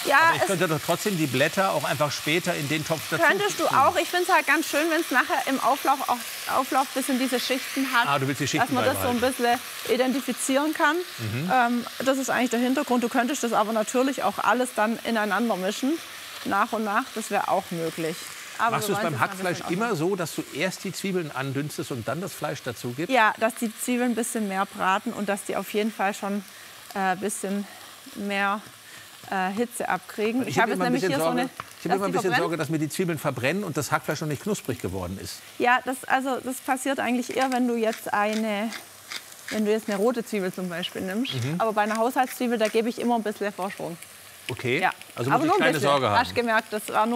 Ja, aber ich könnte doch trotzdem die Blätter auch einfach später in den Topf dazu könntest du tun. auch. Ich finde es halt ganz schön, wenn es nachher im Auflauf ein bisschen diese Schichten hat. Ah, du willst die Schichten dass man das so ein bisschen identifizieren kann. Das ist eigentlich der Hintergrund. Du könntest das aber natürlich auch alles dann ineinander mischen, nach und nach. Das wäre auch möglich. Aber Machst du es beim Hackfleisch immer so, dass du erst die Zwiebeln andünstest und dann das Fleisch dazu gibst? Ja, dass die Zwiebeln ein bisschen mehr braten und dass die auf jeden Fall schon ein bisschen mehr Hitze abkriegen. Ich habe immer ein bisschen Sorge, dass Sorge, dass mir die Zwiebeln verbrennen und das Hackfleisch noch nicht knusprig geworden ist. Ja, das passiert eigentlich eher, wenn du jetzt eine rote Zwiebel zum Beispiel nimmst. Aber bei einer Haushaltszwiebel, da gebe ich immer ein bisschen Vorsprung. Okay, Ja. also Aber muss nur ich ein keine bisschen. Sorge haben. Hast gemerkt, das war nur